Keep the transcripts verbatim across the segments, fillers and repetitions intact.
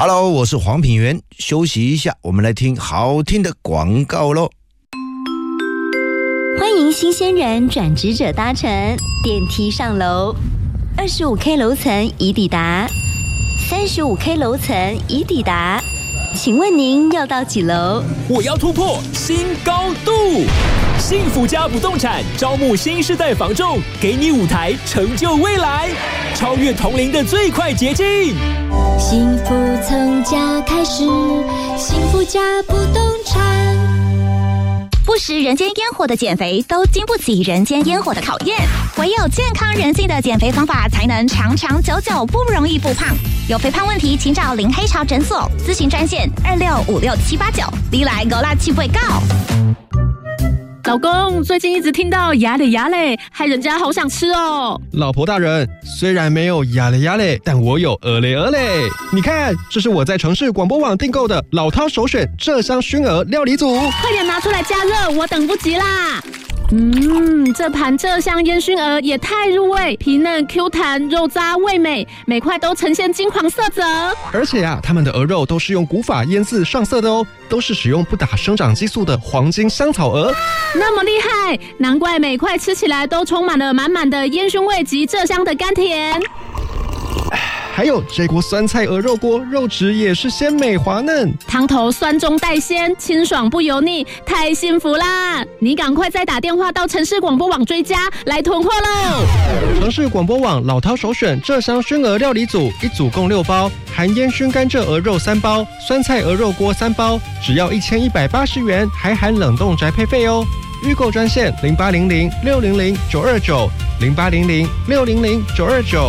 Hello， 我是黄品源，休息一下，我们来听好听的广告咯。 欢迎新鲜人转职者搭乘电梯上楼， 二十五 K 楼层已抵达， 三十五 K 楼层已抵达，请问您要到几楼？ 我要突破新高度！幸福家不动产招募新世代房仲，给你舞台成就未来，超越同龄的最快捷径。 幸福从家开始，幸福家不动产。 不食人间烟火的减肥都经不起人间烟火的考验，唯有健康人性的减肥方法才能长长久久不容易复胖。有肥胖问题请找林黑潮诊所咨询专线二六五六七八九，你来勾拉气味告。 老公，最近一直听到牙嘞牙嘞，害人家好想吃哦。 老婆大人，虽然没有牙嘞牙嘞，但我有鹅嘞鹅嘞。你看，这是我在城市广播网订购的老饕首选麝香熏鹅料理组， 快点拿出来加热，我等不及啦。嗯，这盘麝香烟熏鹅也太入味，皮嫩 Q 弹，肉渣味美，每块都呈现金黄色泽。 而且啊，他们的鹅肉都是用古法腌制上色的哦，都是使用不打生长激素的黄金香草鹅。 那么厉害，难怪每块吃起来都充满了满满的烟熏味及麝香的甘甜。 还有这锅酸菜鹅肉锅，肉质也是鲜美滑嫩， 汤头酸中带鲜，清爽不油腻，太幸福啦！你赶快再打电话到城市广播网追加，来囤货喽！ 城市广播网老饕首选麝香熏鹅料理组，一组共六包，含烟熏甘蔗鹅肉三包，酸菜鹅肉锅三包，只要一千一百八十元，还含冷冻宅配费哦。预购专线零八零零六零零九二九零八零零六零零九二九。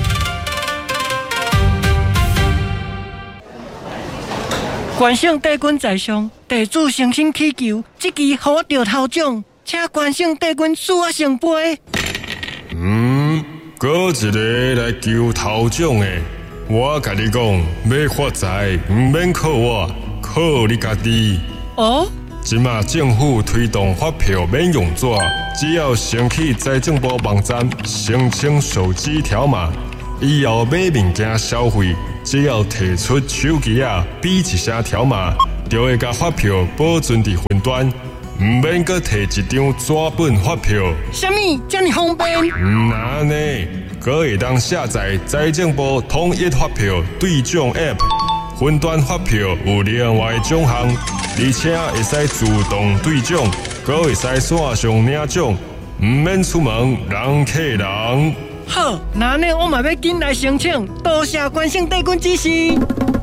关圣帝君在上，地主诚心祈求，这期予我着头奖，请关圣帝君赐我圣杯。 嗯，搁一个来求头奖的，我甲你讲，要发财唔免靠我，靠你家己。 哦， 即马政府推动发票免用纸，只要先去财政部网站申请手机条码，以后买物件消费。只要提出手机啊，比一声条码，就会甲发票保存伫云端，唔免阁摕一张纸本发票。 什么这么方便？ 唔难呢，阁会当下载财政部统一发票对奖 App， 云端发票有另外奖项，而且会使自动对奖，阁会使线上领奖，唔免出门人客人。 好，那呢我嘛要紧来申请，多谢关圣帝君指示。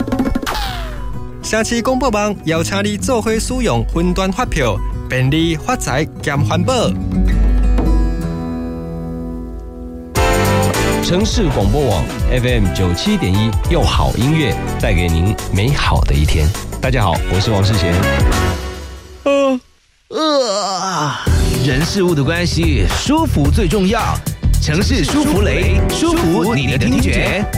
城市广播网邀请你做伙使用云端发票，便利发财兼环保。 城市广播网 F M 九七点一，用好音乐带给您美好的一天。大家好，我是王世贤。 呃呃，人事物的关系，舒服最重要。城市舒芙蕾，舒服你的听觉。